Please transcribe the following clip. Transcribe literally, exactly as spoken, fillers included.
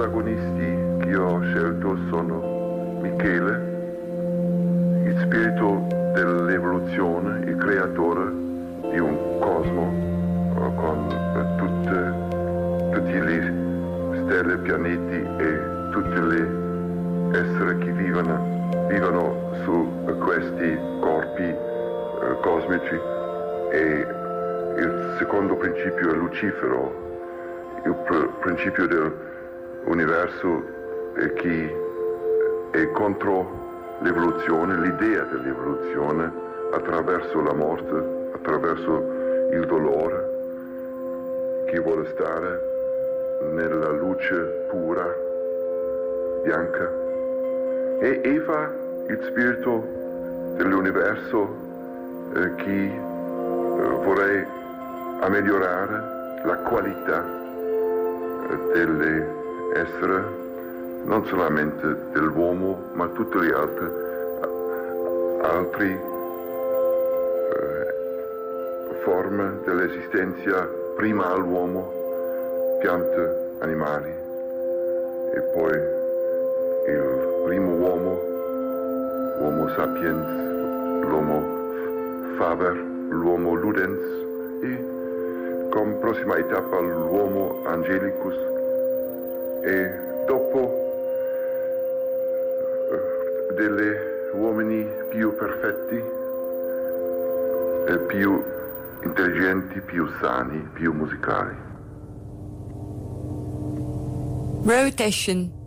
protagonisti che ho scelto sono Michele, il spirito dell'evoluzione, il creatore di un cosmo uh, con uh, tutte, tutti le stelle, pianeti e tutte le esseri che vivono, vivono su uh, questi corpi uh, cosmici. E il secondo principio è Lucifero, il pr- principio dell'universo eh, che è contro l'evoluzione, l'idea dell'evoluzione attraverso la morte, attraverso il dolore, che vuole stare nella luce pura, bianca. E Eva, il spirito dell'universo eh, che eh, vorrei migliorare la qualità delle esseri, non solamente dell'uomo, ma tutte le altre, altre eh, forme dell'esistenza prima all'uomo, piante, animali, e poi il primo uomo, l'uomo sapiens, l'uomo faber, l'uomo ludens, e con prossima etapa l'uomo angelicus, e dopo uh, degli uomini più perfetti, eh, più intelligenti, più sani, più musicali. Rotation